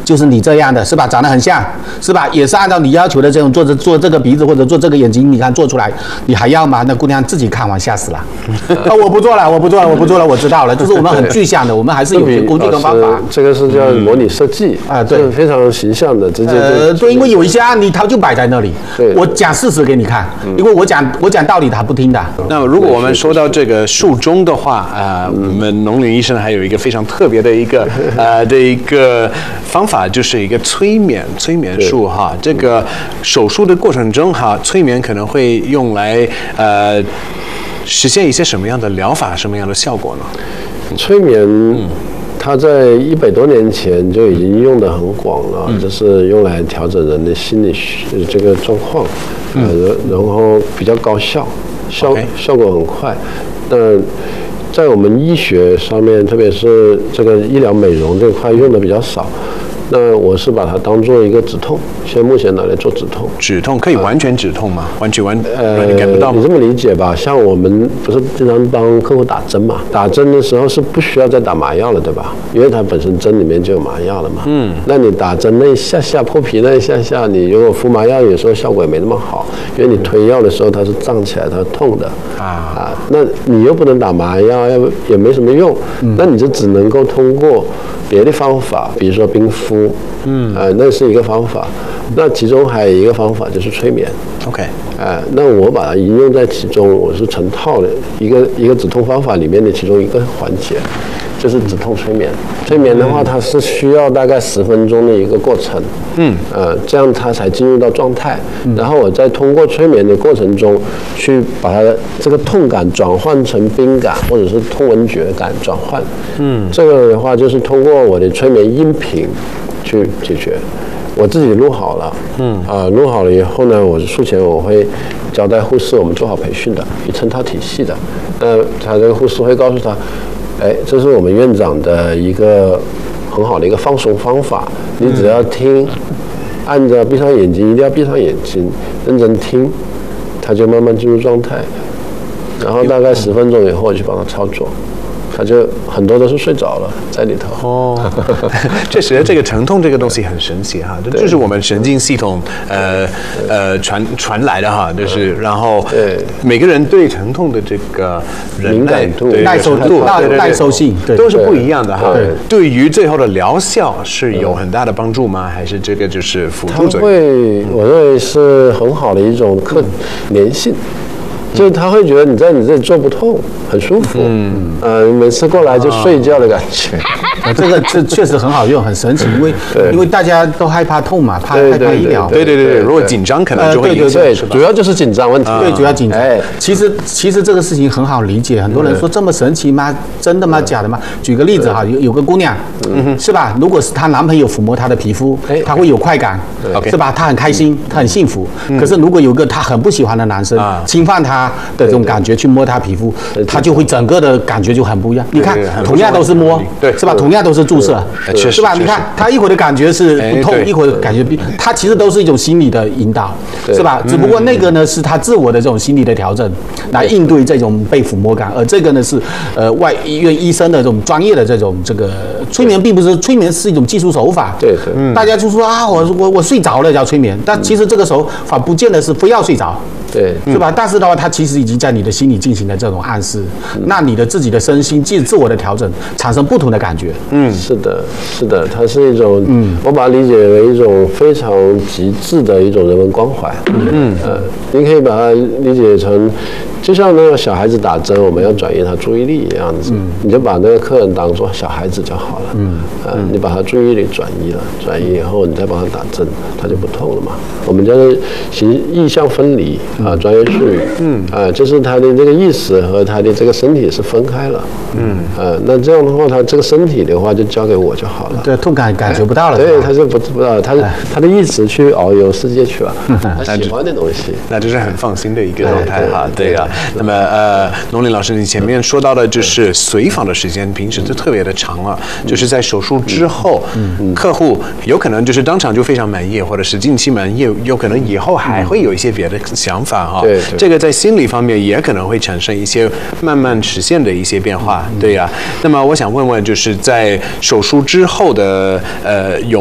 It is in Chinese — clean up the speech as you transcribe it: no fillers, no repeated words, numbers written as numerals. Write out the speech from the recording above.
就是你这样的，是吧？长得很像，是吧？也是按照你要求的这种做这个鼻子或者做这个眼睛，你看做出来，你还要吗？那姑娘自己看完吓死了。我不做了，我知道了。就是我们很具象的，我们还是有些工具跟方法。 这个是叫模拟设计啊，对， 是非常形象的，直接对，因为有一些案例它就摆在那里，我讲事实给你看，因为我讲道理他不听的。 那如果我们说到这个术中的话，我们农林医生还有一个非常特别的一个方法，就是一个催眠术哈。这个手术的过程中哈，催眠可能会用来实现一些什么样的疗法，什么样的效果呢？ 催眠，它在100多年前就已经用得很广了，就是用来调整人的心理这个状况，然后比较高效，效果很快。但在我们医学上面，特别是这个医疗美容这块用的比较少。那我是把它当做一个止痛，目前拿来做止痛。 止痛可以完全止痛吗？完全感不到吗？ 你这么理解吧，像我们不是经常帮客户打针嘛？打针的时候是不需要再打麻药了，对吧？因为它本身针里面就有麻药了嘛。那你打针那一下破皮那一下，你如果敷麻药，有时候效果也没那么好，因为你推药的时候它是胀起来，它是痛的那你又不能打麻药，也没什么用。那你就只能够通过别的方法，比如说冰敷。那是一个方法。那其中还有一个方法就是催眠。 OK。 那我把它应用在其中，我是成套的一个止痛方法里面的其中一个环节，就是止痛催眠。催眠的话，它是需要大概10分钟的一个过程。这样它才进入到状态。然后我再通过催眠的过程中，去把它的这个痛感转换成冰感，或者是痛闻觉感转换。这个的话就是通过我的催眠音频去解决。我自己录好了，录好了以后呢，我术前我会交代护士，我们做好培训的，有成套体系的。他这个护士会告诉他，这是我们院长的一个很好的一个放松方法，你只要听，按着闭上眼睛，一定要闭上眼睛，认真听，他就慢慢进入状态。然后大概10分钟以后，我去帮他操作。他就很多都是睡着了在里头。 确实，这个疼痛这个东西很神奇哈，这就是我们神经系统传来的哈，就是然后每个人对疼痛的这个敏感度、 耐受性都是不一样的哈。对于最后的疗效是有很大的帮助吗？还是这个就是辅助作用？ 我认为是很好的一种粘性。就是他会觉得你在你这里做不痛，很舒服。每次过来就睡觉的感觉。 这确实很好用，很神奇，因为大家都害怕痛嘛，害怕医疗。 对，如果紧张可能就会影响。 对，主要就是紧张问题。 对，主要紧张。其实这个事情很好理解，很多人说这么神奇吗？真的吗？假的吗？举个例子哈，有个姑娘，是吧？如果是她男朋友抚摸她的皮肤，她会有快感，是吧？她很开心，她很幸福。可是如果有个她很不喜欢的男生侵犯她的这种感觉去摸她皮肤，她就会整个的感觉就很不一样。你看，同样都是摸，是吧？同样都是注射，是吧？你看，她一会儿的感觉是不痛，一会儿感觉她其实都是一种心理的引导，是吧？只不过那个呢是她自我的这种心理的调整，来应对这种被抚摸感，而这个呢是外医院医生的这种专业的这种这个催眠，并不是催眠是一种技术手法。 对， 大家就说啊，我睡着了叫催眠，但其实这个手法不见得是非要睡着。 对， 是吧？但是的话，它其实已经在你的心里进行了这种暗示，那你的自己的身心自我的调整，产生不同的感觉。 是的，它是一种，我把它理解为一种非常极致的一种人文关怀。你可以把它理解成，就像那个小孩子打针，我们要转移他注意力一样子，你就把那个客人当作小孩子就好了。你把他注意力转移了，转移以后，你再帮他打针，他就不痛了嘛。我们叫做意象分离。专业术语，就是他的这个意识和他的这个身体是分开了，那这样的话，他这个身体的话就交给我就好了， 对，痛感觉不到了， 对，他是不知道，他的意识去遨游世界去了，他喜欢的东西， 那这是很放心的一个状态哈，对啊。那么农林老师，你前面说到的就是随访的时间，平时就特别的长了，就是在手术之后，客户有可能就是当场就非常满意，或者是近期满意，有可能以后还会有一些别的想法。 对， 这个在心理方面也可能会产生一些慢慢实现的一些变化，对呀。那么我想问问，就是在手术之后的有